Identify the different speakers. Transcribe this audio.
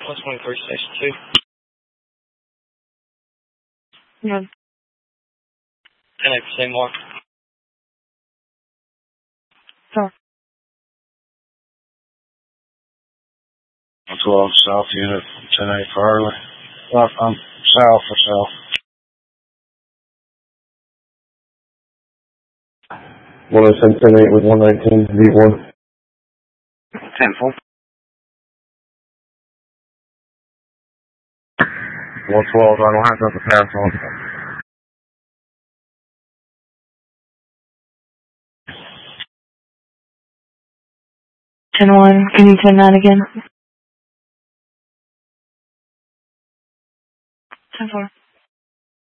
Speaker 1: 123, Station 2.
Speaker 2: No.
Speaker 1: 10-8 for Seymour.
Speaker 2: Sorry.
Speaker 3: 112 South Unit, 10-8 for Harley. I'm south for South.
Speaker 4: 10-8 with 119, V1.
Speaker 3: 10-4.
Speaker 4: 112, I don't have to pass on.
Speaker 2: 10-1, can you 10-9 again? 10-4.